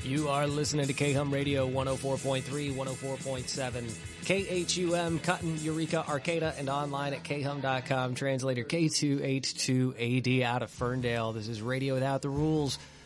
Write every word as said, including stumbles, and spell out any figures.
You are listening to K-Hum Radio one oh four point three, one oh four point seven, K H U M, Cutton, Eureka, Arcata, and online at K hum dot com. Translator K two eight two A D out of Ferndale. This is Radio Without the Rules.